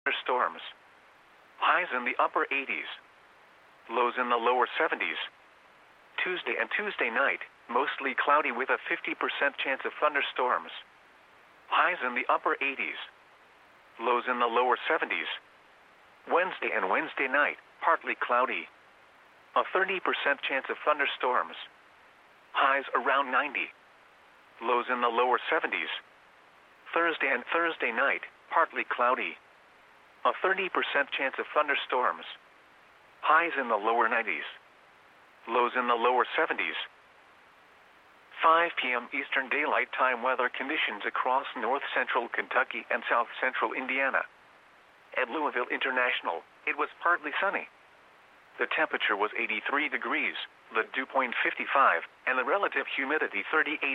Storms. Highs in the upper 80s. Lows in the lower 70s. Tuesday and Tuesday night, mostly cloudy with a 50% chance of thunderstorms. Highs in the upper 80s. Lows in the lower 70s. Wednesday and Wednesday night, partly cloudy. A 30% chance of thunderstorms. Highs around 90. Lows in the lower 70s. Thursday and Thursday night, partly cloudy. A 30% chance of thunderstorms. Highs in the lower 90s. Lows in the lower 70s. 5 p.m. Eastern Daylight Time weather conditions across north central Kentucky and south central Indiana. At Louisville International, it was partly sunny. The temperature was 83 degrees, the dew point 55, and the relative humidity 38%.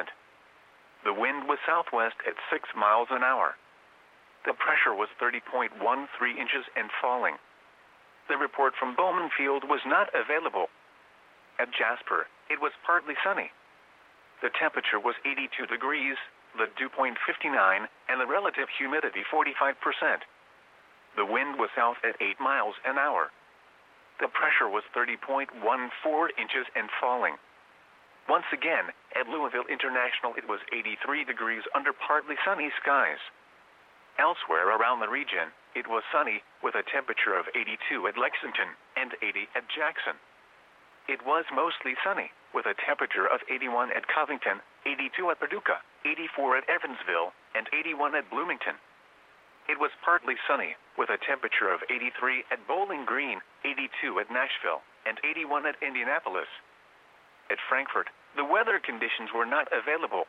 The wind was southwest at 6 miles an hour. The pressure was 30.13 inches and falling. The report from Bowman Field was not available. At Jasper, it was partly sunny. The temperature was 82 degrees, the dew point 59, and the relative humidity 45%. The wind was south at 8 miles an hour. The pressure was 30.14 inches and falling. Once again, at Louisville International it was 83 degrees under partly sunny skies. Elsewhere around the region, it was sunny, with a temperature of 82 at Lexington and 80 at Jackson. It was mostly sunny, with a temperature of 81 at Covington, 82 at Paducah, 84 at Evansville, and 81 at Bloomington. It was partly sunny, with a temperature of 83 at Bowling Green, 82 at Nashville, and 81 at Indianapolis. At Frankfort, the weather conditions were not available.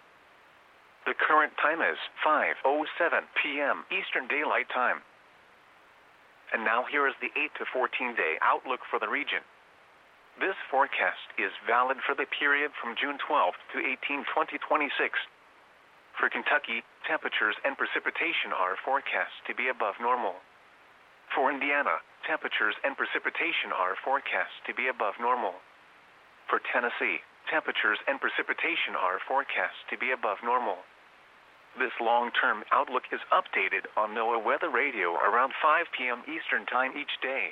The current time is 5:07 p.m. Eastern Daylight Time. And now here is the 8 to 14 day outlook for the region. This forecast is valid for the period from June 12 to 18, 2026. For Kentucky, temperatures and precipitation are forecast to be above normal. For Indiana, temperatures and precipitation are forecast to be above normal. For Tennessee, temperatures and precipitation are forecast to be above normal. This long-term outlook is updated on NOAA Weather Radio around 5 p.m. Eastern Time each day.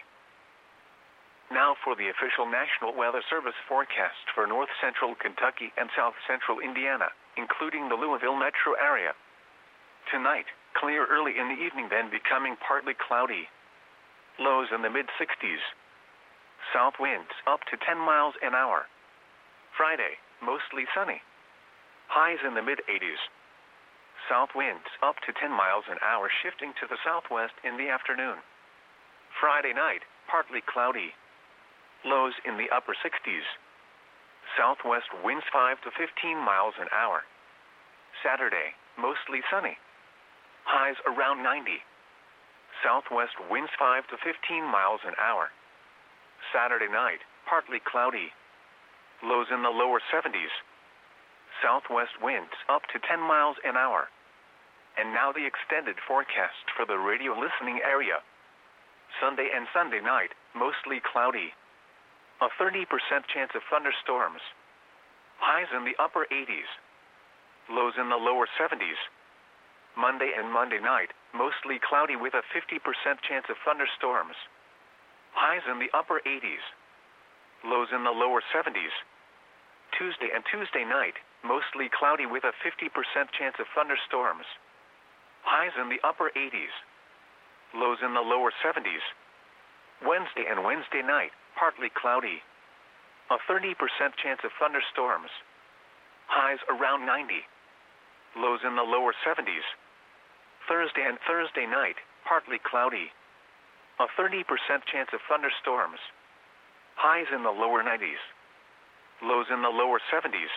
Now for the official National Weather Service forecast for north central Kentucky and south central Indiana, including the Louisville metro area. Tonight, clear early in the evening, then becoming partly cloudy. Lows in the mid-60s. South winds up to 10 miles an hour. Friday, mostly sunny. Highs in the mid-80s. South winds up to 10 miles an hour, shifting to the southwest in the afternoon. Friday night, partly cloudy. Lows in the upper 60s. Southwest winds 5 to 15 miles an hour. Saturday, mostly sunny. Highs around 90. Southwest winds 5 to 15 miles an hour. Saturday night, partly cloudy. Lows in the lower 70s. Southwest winds up to 10 miles an hour. And now the extended forecast for the radio listening area. Sunday and Sunday night, mostly cloudy. A 30% chance of thunderstorms. Highs in the upper 80s. Lows in the lower 70s. Monday and Monday night, mostly cloudy with a 50% chance of thunderstorms. Highs in the upper 80s. Lows in the lower 70s. Tuesday and Tuesday night, mostly cloudy with a 50% chance of thunderstorms. Highs in the upper 80s. Lows in the lower 70s. Wednesday and Wednesday night, partly cloudy. A 30% chance of thunderstorms. Highs around 90. Lows in the lower 70s. Thursday and Thursday night, partly cloudy. A 30% chance of thunderstorms. Highs in the lower 90s. Lows in the lower 70s.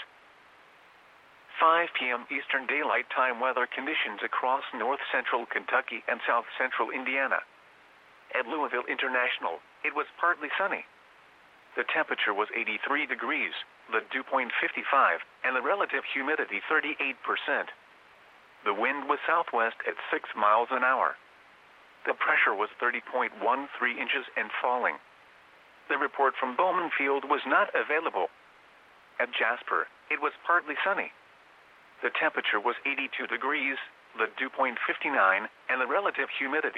5 p.m. Eastern Daylight Time weather conditions across north central Kentucky and south central Indiana. At Louisville International, it was partly sunny. The temperature was 83 degrees, the dew point 55, and the relative humidity 38%. The wind was southwest at 6 miles an hour. The pressure was 30.13 inches and falling. The report from Bowman Field was not available. At Jasper, it was partly sunny. The temperature was 82 degrees, the dew point 59, and the relative humidity